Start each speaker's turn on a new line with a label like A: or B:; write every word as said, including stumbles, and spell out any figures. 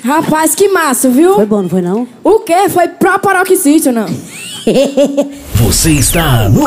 A: Rapaz, que massa, viu?
B: Foi bom, não foi não?
A: O quê? Foi pro paroxítono, não.
C: Você está no